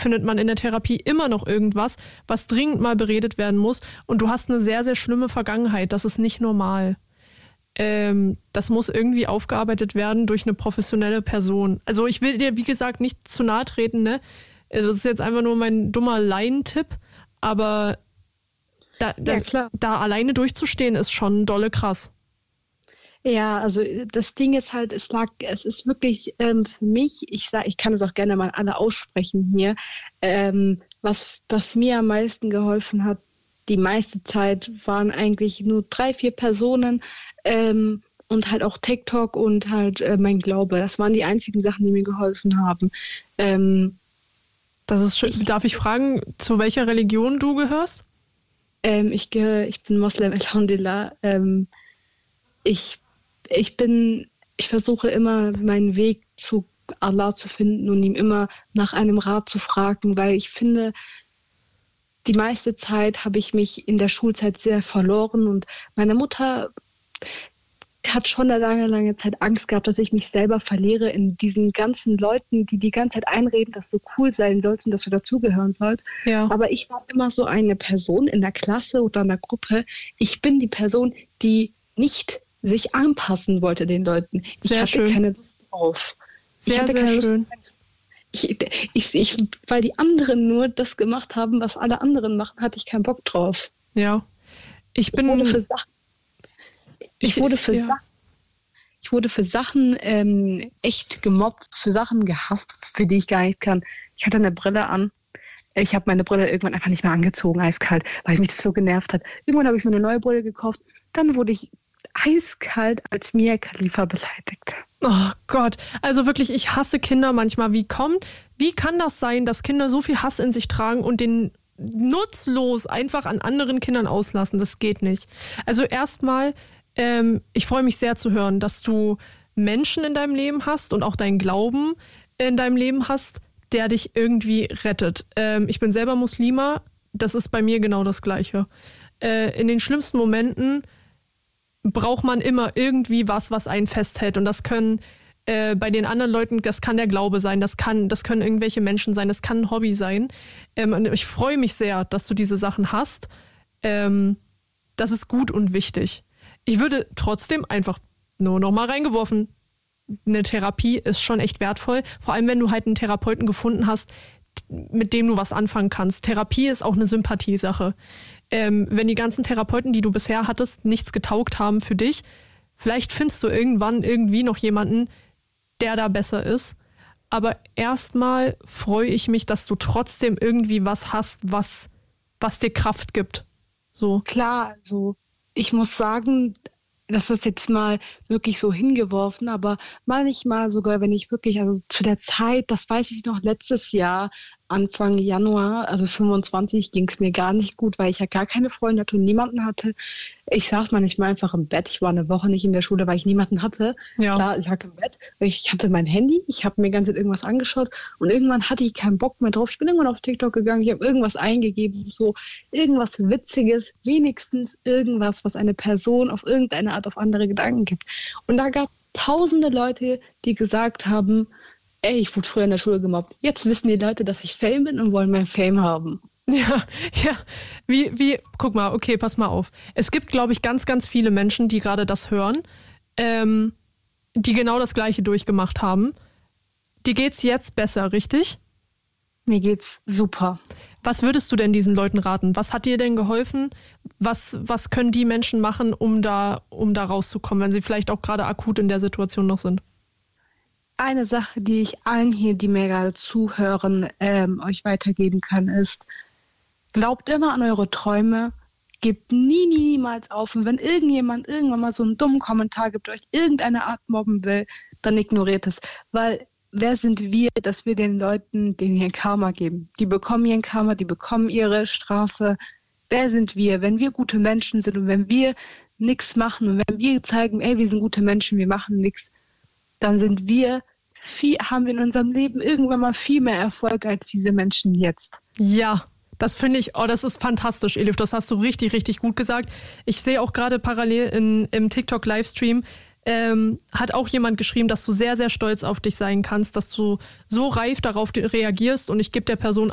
findet man in der Therapie immer noch irgendwas, was dringend mal beredet werden muss. Und du hast eine sehr, sehr schlimme Vergangenheit. Das ist nicht normal. Das muss irgendwie aufgearbeitet werden durch eine professionelle Person. Also ich will dir, wie gesagt, nicht zu nahe treten, ne? Das ist jetzt einfach nur mein dummer Laientipp, aber da alleine durchzustehen ist schon dolle krass. Ja, also das Ding ist halt, es ist wirklich für mich, ich kann es auch gerne mal alle aussprechen hier, was mir am meisten geholfen hat, die meiste Zeit waren eigentlich nur 3-4 Personen und halt auch TikTok und halt mein Glaube. Das waren die einzigen Sachen, die mir geholfen haben. Das ist schön. Darf ich fragen, zu welcher Religion du gehörst? Ich bin Moslem, Alhamdulillah. Ich versuche immer, meinen Weg zu Allah zu finden und ihm immer nach einem Rat zu fragen, weil ich finde, die meiste Zeit habe ich mich in der Schulzeit sehr verloren und meine Mutter hat schon eine lange, lange Zeit Angst gehabt, dass ich mich selber verliere in diesen ganzen Leuten, die die ganze Zeit einreden, dass du cool sein sollst und dass du dazugehören sollst. Ja. Aber ich war immer so eine Person in der Klasse oder in der Gruppe. Ich bin die Person, die nicht sich anpassen wollte den Leuten. Ich hatte keine Lust drauf. Sehr schön. Weil die anderen nur das gemacht haben, was alle anderen machen, hatte ich keinen Bock drauf. Ja. Ich wurde für Sachen echt gemobbt, für Sachen gehasst, für die ich gar nicht kann. Ich hatte eine Brille an. Ich habe meine Brille irgendwann einfach nicht mehr angezogen, eiskalt, weil mich das so genervt hat. Irgendwann habe ich mir eine neue Brille gekauft. Dann wurde ich eiskalt als Mia Khalifa beleidigt. Oh Gott, also wirklich, ich hasse Kinder manchmal. Wie kann das sein, dass Kinder so viel Hass in sich tragen und den nutzlos einfach an anderen Kindern auslassen? Das geht nicht. Also erstmal, ich freue mich sehr zu hören, dass du Menschen in deinem Leben hast und auch deinen Glauben in deinem Leben hast, der dich irgendwie rettet. Ich bin selber Muslima, das ist bei mir genau das Gleiche. In den schlimmsten Momenten braucht man immer irgendwie was einen festhält. Und das können bei den anderen Leuten, das kann der Glaube sein, das können irgendwelche Menschen sein, das kann ein Hobby sein. Und ich freue mich sehr, dass du diese Sachen hast. Das ist gut und wichtig. Ich würde trotzdem einfach nur noch mal reingeworfen, eine Therapie ist schon echt wertvoll. Vor allem, wenn du halt einen Therapeuten gefunden hast, mit dem du was anfangen kannst. Therapie ist auch eine Sympathiesache. Wenn die ganzen Therapeuten, die du bisher hattest, nichts getaugt haben für dich, vielleicht findest du irgendwann irgendwie noch jemanden, der da besser ist. Aber erstmal freue ich mich, dass du trotzdem irgendwie was hast, was dir Kraft gibt. So. Klar, also ich muss sagen, das ist jetzt mal wirklich so hingeworfen, aber manchmal sogar, wenn ich wirklich, also zu der Zeit, das weiß ich noch, letztes Jahr, Anfang Januar, also 25, ging es mir gar nicht gut, weil ich ja gar keine Freunde hatte und niemanden hatte. Ich saß manchmal einfach im Bett. Ich war eine Woche nicht in der Schule, weil ich niemanden hatte. Ja. Klar, ich lag im Bett. Ich hatte mein Handy, ich habe mir die ganze Zeit irgendwas angeschaut und irgendwann hatte ich keinen Bock mehr drauf. Ich bin irgendwann auf TikTok gegangen, ich habe irgendwas eingegeben, so irgendwas Witziges, wenigstens irgendwas, was eine Person auf irgendeine Art auf andere Gedanken gibt. Und da gab es tausende Leute, die gesagt haben, ey, ich wurde früher in der Schule gemobbt. Jetzt wissen die Leute, dass ich Fame bin und wollen mein Fame haben. Ja. Guck mal, okay, pass mal auf. Es gibt, glaube ich, ganz, ganz viele Menschen, die gerade das hören, die genau das Gleiche durchgemacht haben. Dir geht's jetzt besser, richtig? Mir geht's super. Was würdest du denn diesen Leuten raten? Was hat dir denn geholfen? Was können die Menschen machen, um da rauszukommen, wenn sie vielleicht auch gerade akut in der Situation noch sind? Eine Sache, die ich allen hier, die mir gerade zuhören, euch weitergeben kann, ist, glaubt immer an eure Träume, gebt niemals auf. Und wenn irgendjemand irgendwann mal so einen dummen Kommentar gibt, euch irgendeine Art mobben will, dann ignoriert es. Weil wer sind wir, dass wir den Leuten denen hier Karma geben? Die bekommen ihren Karma, die bekommen ihre Strafe. Wer sind wir, wenn wir gute Menschen sind und wenn wir nichts machen und wenn wir zeigen, ey, wir sind gute Menschen, wir machen nichts, dann haben wir in unserem Leben irgendwann mal viel mehr Erfolg als diese Menschen jetzt. Ja, das finde ich, das ist fantastisch, Elif, das hast du richtig, richtig gut gesagt. Ich sehe auch gerade parallel im TikTok-Livestream, hat auch jemand geschrieben, dass du sehr, sehr stolz auf dich sein kannst, dass du so reif darauf reagierst und ich gebe der Person